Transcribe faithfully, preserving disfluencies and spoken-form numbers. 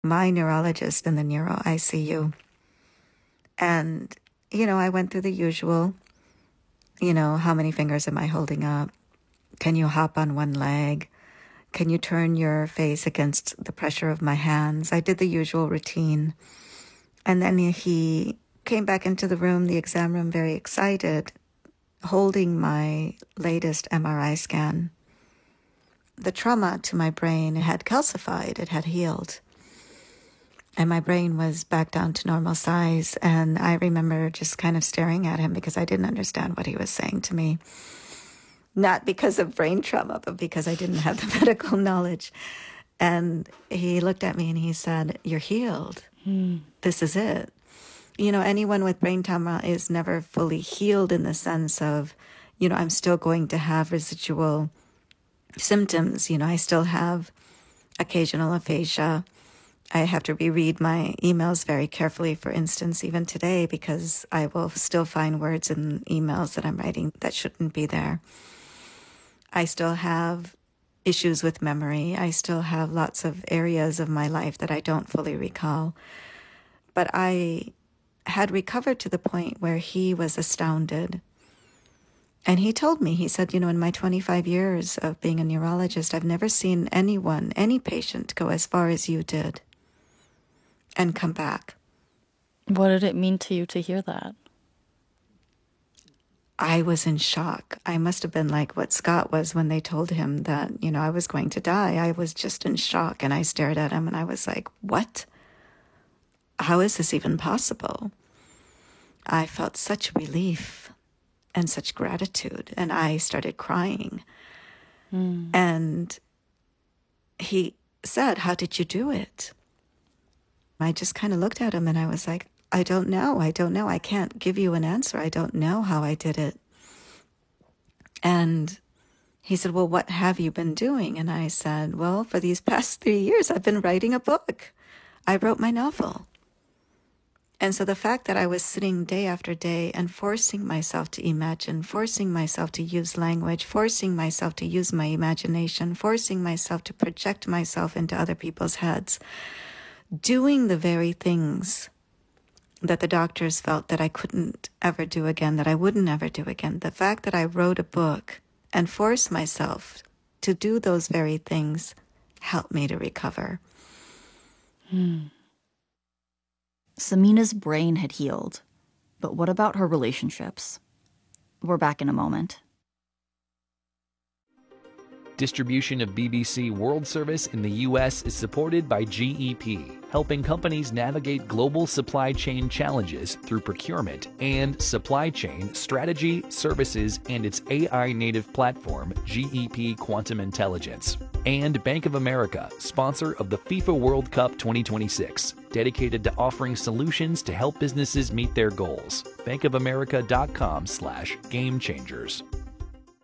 my neurologist in the neuro I C U. And, you know, I went through the usual, you know, how many fingers am I holding up? Can you hop on one leg? Can you turn your face against the pressure of my hands? I did the usual routine. And then he came back into the room, the exam room, very excited, holding my latest M R I scan. The trauma to my brain had calcified, it had healed. And my brain was back down to normal size. And I remember just kind of staring at him because I didn't understand what he was saying to me. Not because of brain trauma, but because I didn't have the medical knowledge. And he looked at me and he said, "You're healed. Hmm. This is it." You know, anyone with brain trauma is never fully healed in the sense of, you know, I'm still going to have residual symptoms. You know, I still have occasional aphasia. I have to reread my emails very carefully, for instance, even today, because I will still find words in emails that I'm writing that shouldn't be there. I still have issues with memory. I still have lots of areas of my life that I don't fully recall. But I had recovered to the point where he was astounded. And he told me, he said, you know, in my twenty-five years of being a neurologist, I've never seen anyone, any patient go as far as you did and come back. What did it mean to you to hear that? I was in shock. I must have been like what Scott was when they told him that, you know, I was going to die. I was just in shock, and I stared at him and I was like, what? How is this even possible? I felt such relief and such gratitude, and I started crying. Mm. And he said, "How did you do it?" I just kind of looked at him and I was like, I don't know. I don't know. I can't give you an answer. I don't know how I did it. And he said, "Well, what have you been doing?" And I said, "Well, for these past three years, I've been writing a book. I wrote my novel." And so the fact that I was sitting day after day and forcing myself to imagine, forcing myself to use language, forcing myself to use my imagination, forcing myself to project myself into other people's heads, doing the very things that the doctors felt that I couldn't ever do again, that I wouldn't ever do again. The fact that I wrote a book and forced myself to do those very things helped me to recover. Hmm. Samina's brain had healed, but what about her relationships? We're back in a moment. Distribution of B B C World Service in the U S is supported by G E P, helping companies navigate global supply chain challenges through procurement and supply chain strategy, services, and its A I-native platform, G E P Quantum Intelligence. And Bank of America, sponsor of the FIFA World Cup twenty twenty-six, dedicated to offering solutions to help businesses meet their goals. bankofamerica.com slash game changers.